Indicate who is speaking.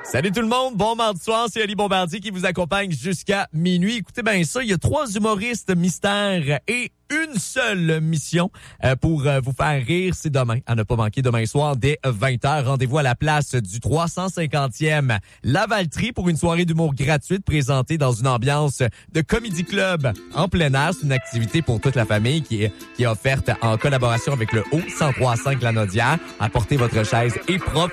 Speaker 1: Salut tout le monde, bon mardi soir, c'est Ali Bombardier qui vous accompagne jusqu'à minuit. Écoutez bien ça, il y a 3 humoristes mystères et une seule mission pour vous faire rire, c'est demain. À ne pas manquer demain soir dès 20h. Rendez-vous à la place du 350e Lavaltrie pour une soirée d'humour gratuite présentée dans une ambiance de comédie club en plein air. C'est une activité pour toute la famille qui est offerte en collaboration avec le Haut 1035 Lanaudière. Apportez votre chaise et profitez